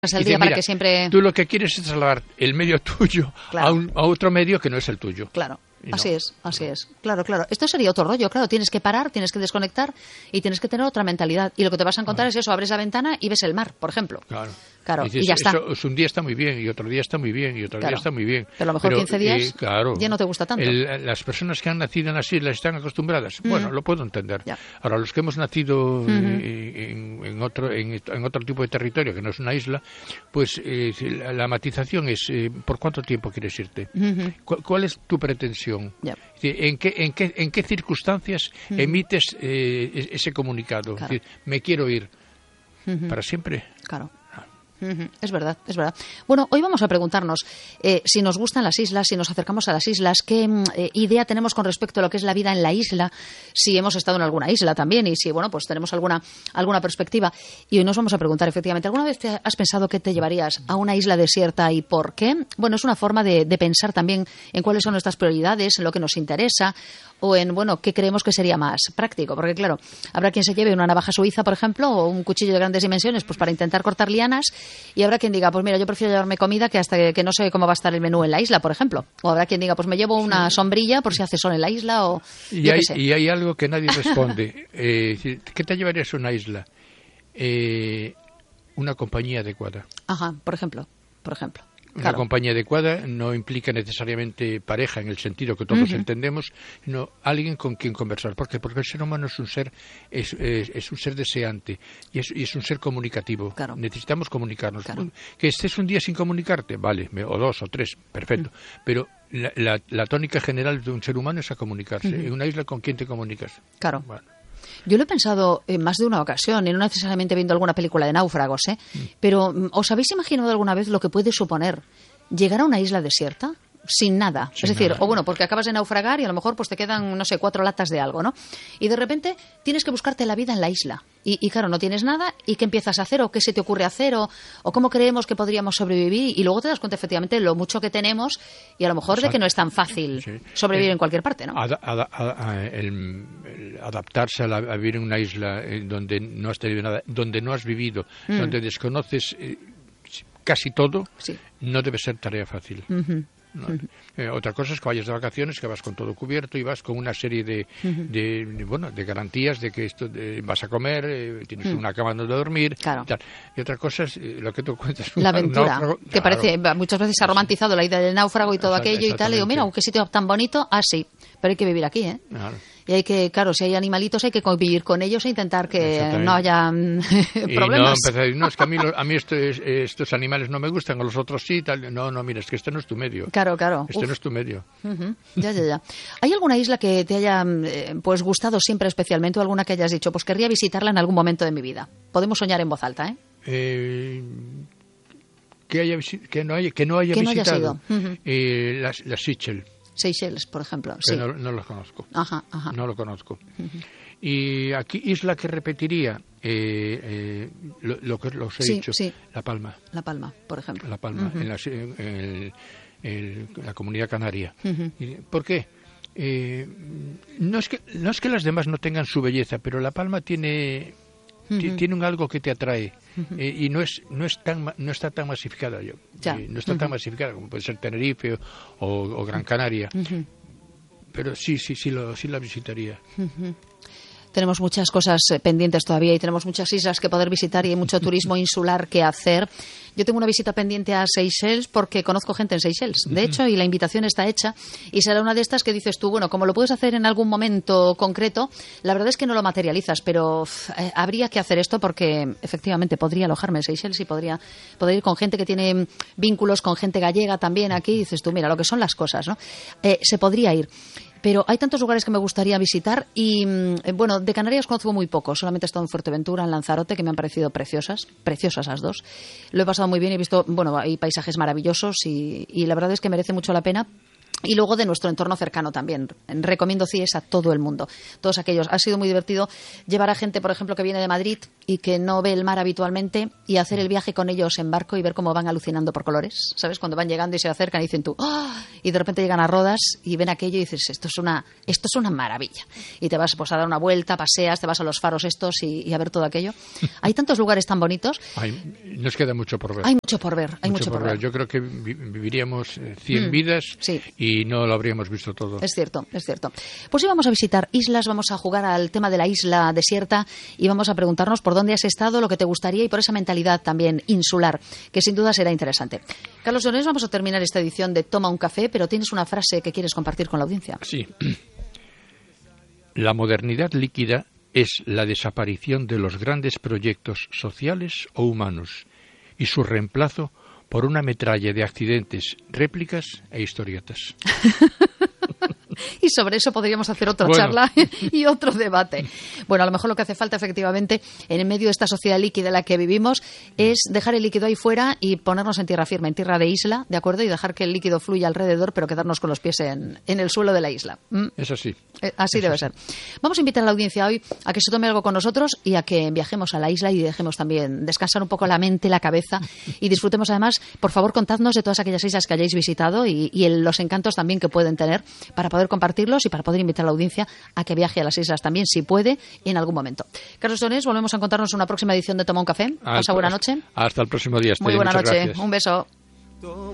al día para que siempre... Tú lo que quieres es trasladar el medio tuyo a otro medio que no es el tuyo. Claro. Así es. Claro. Esto sería otro rollo, claro. Tienes que parar, tienes que desconectar y tienes que tener otra mentalidad. Y lo que te vas a encontrar es eso, abres la ventana y ves el mar, por ejemplo. Claro, y ya está. Eso, un día está muy bien y otro día está muy bien y otro día está muy bien. Pero a lo mejor 15 días ya no te gusta tanto. Las personas que han nacido en las islas están acostumbradas. Bueno, lo puedo entender. Ya. Ahora, los que hemos nacido en otro tipo de territorio que no es una isla, pues la matización es ¿por cuánto tiempo quieres irte? ¿Cuál es tu pretensión? Ya. ¿En qué circunstancias emites ese comunicado? Es decir, me quiero ir. ¿Para siempre? Claro. Es verdad. Bueno, hoy vamos a preguntarnos si nos gustan las islas, si nos acercamos a las islas, qué idea tenemos con respecto a lo que es la vida en la isla, si hemos estado en alguna isla también y si, bueno, pues tenemos alguna perspectiva. Y hoy nos vamos a preguntar, efectivamente, ¿alguna vez te has pensado que te llevarías a una isla desierta y por qué? Bueno, es una forma de pensar también en cuáles son nuestras prioridades, en lo que nos interesa o en, bueno, qué creemos que sería más práctico. Porque, claro, habrá quien se lleve una navaja suiza, por ejemplo, o un cuchillo de grandes dimensiones, pues para intentar cortar lianas. Y habrá quien diga, pues mira, yo prefiero llevarme comida que hasta que no sé cómo va a estar el menú en la isla, por ejemplo. O habrá quien diga, pues me llevo una sombrilla por si hace sol en la isla o y hay algo que nadie responde. ¿Qué te llevarías a una isla? Una compañía adecuada. Ajá, por ejemplo. Una compañía adecuada no implica necesariamente pareja en el sentido que todos entendemos, sino alguien con quien conversar. ¿Por qué? Porque el ser humano es un ser deseante y es un ser comunicativo. Claro. Necesitamos comunicarnos. Claro. Que estés un día sin comunicarte, vale, o 2 o 3, perfecto. Pero la tónica general de un ser humano es a comunicarse. En una isla, ¿con quién te comunicas? Claro. Bueno. Yo lo he pensado en más de una ocasión, y no necesariamente viendo alguna película de náufragos, pero ¿os habéis imaginado alguna vez lo que puede suponer llegar a una isla desierta? Sin nada. Es decir, o bueno, porque acabas de naufragar y a lo mejor pues te quedan, no sé, 4 latas de algo, ¿no? Y de repente tienes que buscarte la vida en la isla. Y claro, no tienes nada. ¿Y qué empiezas a hacer? ¿O qué se te ocurre hacer? ¿O cómo creemos que podríamos sobrevivir? Y luego te das cuenta, efectivamente, lo mucho que tenemos y a lo mejor de que no es tan fácil sobrevivir en cualquier parte, ¿no? El adaptarse a vivir en una isla donde no has tenido nada, donde no has vivido, donde desconoces casi todo, no debe ser tarea fácil. No. Otra cosa es que vayas de vacaciones, que vas con todo cubierto y vas con una serie de garantías de que esto vas a comer, tienes una cama donde dormir, tal. Y otra cosa es lo que tú cuentas. La aventura, que parece, muchas veces se ha romantizado la idea del náufrago y todo aquello y tal, y digo, mira, qué sitio tan bonito, sí, pero hay que vivir aquí, Claro. Y hay que, claro, si hay animalitos hay que convivir con ellos e intentar que no haya problemas. No, es que a mí estos animales no me gustan, a los otros sí, tal. No, mira, es que este no es tu medio. Claro. Este no es tu medio. Ya. ¿Hay alguna isla que te haya pues gustado siempre especialmente o alguna que hayas dicho, pues querría visitarla en algún momento de mi vida? Podemos soñar en voz alta, que no haya visitado. Las Seychelles. Seychelles, por ejemplo. Sí. No los conozco. Ajá. No lo conozco. Y aquí, isla que repetiría, lo que os he dicho, La Palma. La Palma, por ejemplo. La Palma, en la Comunidad Canaria. ¿Por qué? No es que las demás no tengan su belleza, pero La Palma tiene un algo que te atrae y no está tan masificada. No está tan masificada como puede ser Tenerife o Gran Canaria, pero sí la visitaría. Tenemos muchas cosas pendientes todavía y tenemos muchas islas que poder visitar y hay mucho turismo insular que hacer. Yo tengo una visita pendiente a Seychelles porque conozco gente en Seychelles, de hecho, y la invitación está hecha y será una de estas que dices tú, bueno, como lo puedes hacer en algún momento concreto, la verdad es que no lo materializas, pero habría que hacer esto porque efectivamente podría alojarme en Seychelles y podría ir con gente que tiene vínculos con gente gallega también aquí y dices tú, mira, lo que son las cosas, ¿no? Se podría ir. Pero hay tantos lugares que me gustaría visitar y, bueno, de Canarias conozco muy poco. Solamente he estado en Fuerteventura, en Lanzarote, que me han parecido preciosas las dos. Lo he pasado muy bien, he visto, bueno, hay paisajes maravillosos y la verdad es que merece mucho la pena Y luego de nuestro entorno cercano también. Recomiendo CIES a todo el mundo. Todos aquellos. Ha sido muy divertido llevar a gente, por ejemplo, que viene de Madrid y que no ve el mar habitualmente y hacer el viaje con ellos en barco y ver cómo van alucinando por colores. ¿Sabes? Cuando van llegando y se acercan y dicen tú, ¡oh! Y de repente llegan a Rodas y ven aquello y dices, esto es una maravilla. Y te vas pues a dar una vuelta, paseas, te vas a los faros estos y a ver todo aquello. Hay tantos lugares tan bonitos. Nos queda mucho por ver. Hay mucho por ver. Yo creo que viviríamos 100 vidas. Sí. Y no lo habríamos visto todo. Es cierto, es cierto. Pues sí, vamos a visitar islas, vamos a jugar al tema de la isla desierta y vamos a preguntarnos por dónde has estado, lo que te gustaría y por esa mentalidad también insular, que sin duda será interesante. Carlos Donés, vamos a terminar esta edición de Toma un café, pero tienes una frase que quieres compartir con la audiencia. Sí. La modernidad líquida es la desaparición de los grandes proyectos sociales o humanos y su reemplazo por una metralla de accidentes, réplicas e historietas. Y sobre eso podríamos hacer otra charla y otro debate. Bueno, a lo mejor lo que hace falta, efectivamente, en medio de esta sociedad líquida en la que vivimos, es dejar el líquido ahí fuera y ponernos en tierra firme, en tierra de isla, ¿de acuerdo? Y dejar que el líquido fluya alrededor, pero quedarnos con los pies en el suelo de la isla. Es así. Así debe ser. Vamos a invitar a la audiencia hoy a que se tome algo con nosotros y a que viajemos a la isla y dejemos también descansar un poco la mente, la cabeza y disfrutemos además. Por favor, contadnos de todas aquellas islas que hayáis visitado y los encantos también que pueden tener para poder compartirlos y para poder invitar a la audiencia a que viaje a las islas también, si puede, en algún momento. Carlos Donés, volvemos a encontrarnos en una próxima edición de Toma un café. Pasa buena noche. Hasta el próximo día. Muy buena noche. Gracias. Un beso.